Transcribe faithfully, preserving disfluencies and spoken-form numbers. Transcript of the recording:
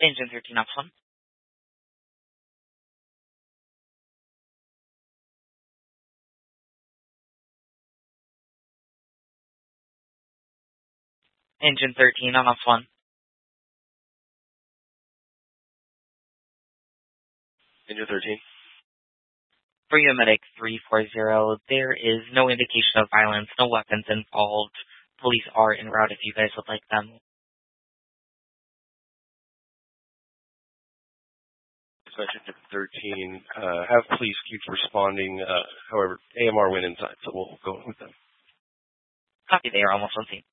Engine thirteen off one. Engine thirteen on off one. Engine thirteen. For you, Medic three four zero, there is no indication of violence, no weapons involved. Police are en route if you guys would like them. Dispatcher thirteen, uh, have police keep responding. Uh, however, A M R went inside, so we'll go with them. Copy, they are almost on scene.